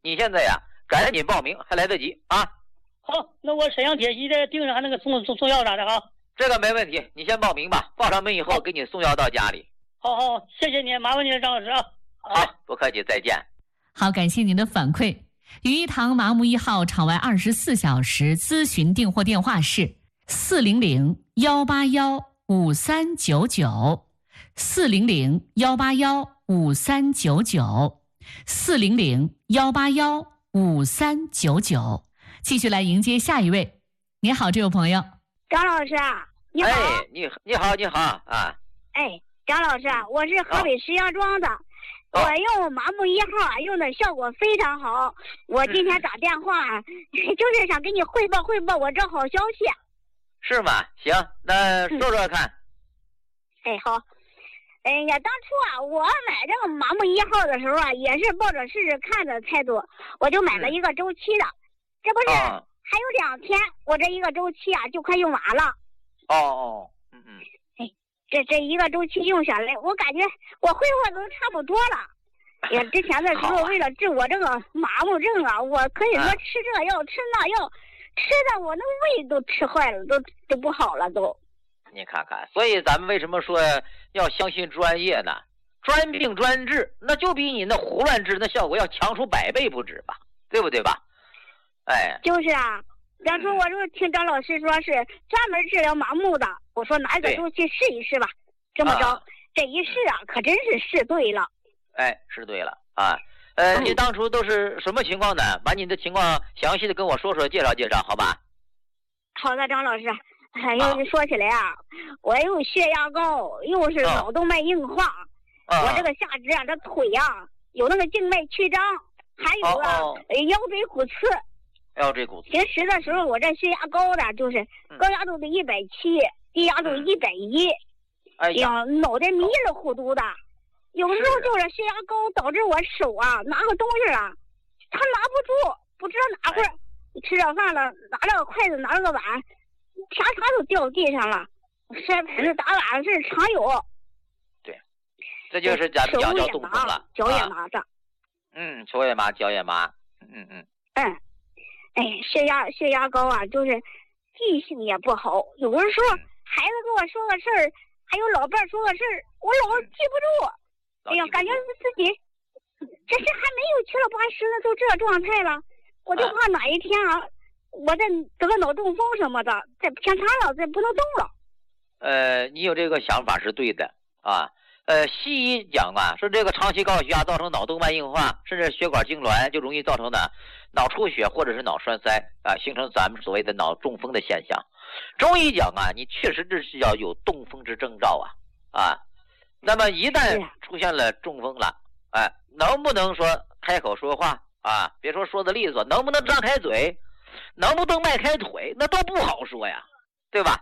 你现在呀赶紧报名，还来得及啊。 好，那我沈阳铁西的盯上那个送药啥的啊。 这个没问题，你先报名吧，报上名以后给你送药到家里。 好，谢谢你，麻烦你了，张老师啊。 好，不客气，再见。 好，感谢您的反馈。羽一堂麻木1号场外24小时咨询订货电话是401-181-5399，401-181-5399。继续来迎接下一位。你好，这位朋友。 张老师，你好。 哎，你好啊。 哎，张老师，我是河北石家庄的。我用麻木1号用的效果非常好。我今天打电话，就是想给你汇报我这好消息。 是吗？行，那说说看。 哎，好。哎呀，当初啊，我买这个麻木1号的时候啊，也是抱着试试看的态度，我就买了一个周期的。这不是还有2天，我这一个周期啊就快用完了。这一个周期用下来，我感觉我挥霍都差不多了。也之前的时候，为了治我这个麻木症啊，我可以说吃这药吃那药，吃的我那胃都吃坏了，都不好了都。 你看看，所以咱们为什么说要相信专业呢？专病专治，那就比你那胡乱治那效果要强出100倍不止吧，对不对吧？哎， 就是啊。当初我就听张老师说是专门治疗麻木的，我说拿一个周期试一试吧。这么着，这一试啊，可真是试对了。 哎，试对了啊。你当初都是什么情况呢？把你的情况详细的跟我说说，介绍介绍，好吧？ 好的，张老师。又说起来啊，我又血压高，又是脑动脉硬化，我这个下肢啊，这腿啊，有那个静脉曲张，还有腰椎骨刺。平时的时候，我这血压高的就是高压度的170，低压度110。哎呀，脑袋迷了糊涂的。有时候就是血压高导致我手啊拿个东西啊，他拿不住，不知道哪会儿吃着饭了，拿了个筷子，拿了个碗，啥都掉地上了，摔盆子打碗是常有。 对，这就是咱们讲叫中风了。 脚也麻着。 手也麻，脚也麻。 血压高啊，就是记性也不好。有的时候孩子跟我说个事儿，还有老伴说个事儿，我老记不住。哎呀，感觉自己这是还没有七了八十的都这状态了，我就怕哪一天啊，我再得个脑中风什么的，再偏瘫了，再不能动了。 你有这个想法是对的啊。西医讲啊，说这个长期高血压造成脑动脉硬化，甚至血管痉挛，就容易造成的脑出血或者是脑栓塞啊，形成咱们所谓的脑中风的现象。中医讲啊，你确实这是要有中风之征兆啊。那么一旦出现了中风了，能不能说开口说话啊？别说的利索，能不能张开嘴，能不能迈开腿，那都不好说呀，对吧？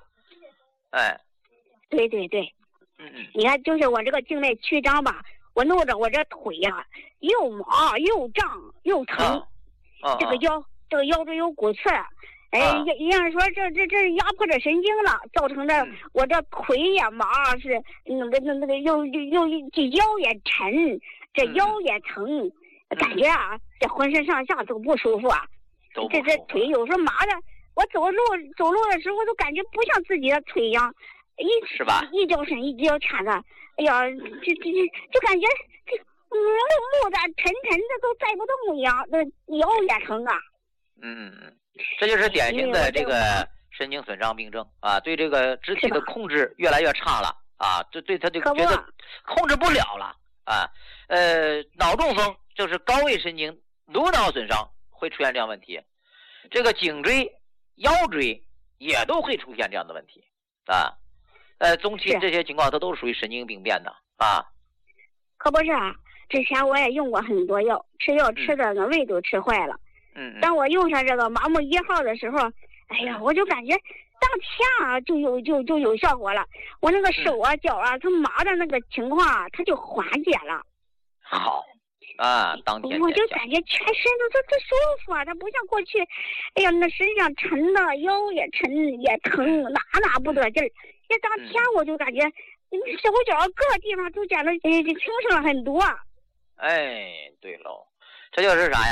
对。你看，就是我这个静脉曲张吧，我弄着我这腿呀，又麻又胀又疼，这个腰椎有骨刺，人家说这压迫着神经了，造成的我这腿也麻，是那个又这腰也沉，这腰也疼，感觉啊，这浑身上下都不舒服啊，这腿有时候麻的，我走路的时候都感觉不像自己的腿一样。 是吧？ 一脚深一脚浅的，哎呀，就感觉这木的沉的都带不动一样，这腰也疼啊。 这就是典型的这个神经损伤病症啊，对这个肢体的控制越来越差了啊，对他就觉得控制不了了啊。脑中风就是高位神经颅脑损伤会出现这样问题，这个颈椎、腰椎也都会出现这样的问题啊。总体这些情况它都是属于神经病变的啊。 可不是啊，之前我也用过很多药，吃的那胃都吃坏了。当我用上这个麻木1号的时候，哎呀，我就感觉当天啊就有效果了。我那个手啊脚啊，它麻的那个情况啊，它就缓解了。 好啊，当天我就感觉全身都舒服啊，它不像过去，哎呀，那身上沉的，腰也沉也疼，哪不得劲儿。这当天我就感觉手脚各个地方都简直轻省了很多。 对喽，这就是啥呀？